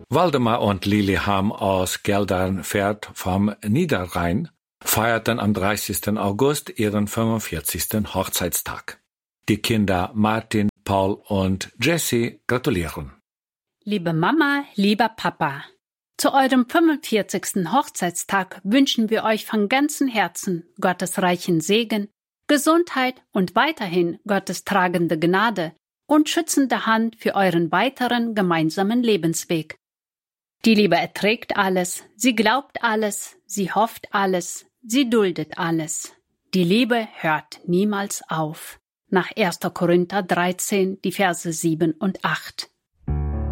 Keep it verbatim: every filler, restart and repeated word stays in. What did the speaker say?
Waldemar und Lilian aus Geldern-Ferd vom Niederrhein feierten am dreißigsten August ihren fünfundvierzigsten Hochzeitstag. Die Kinder Martin, Paul und Jessie gratulieren. Liebe Mama, lieber Papa, zu eurem fünfundvierzigsten Hochzeitstag wünschen wir euch von ganzem Herzen Gottes reichen Segen, Gesundheit und weiterhin Gottes tragende Gnade und schützende Hand für euren weiteren gemeinsamen Lebensweg. Die Liebe erträgt alles, sie glaubt alles, sie hofft alles, sie duldet alles. Die Liebe hört niemals auf. Nach erster Korinther dreizehn, die Verse sieben und acht.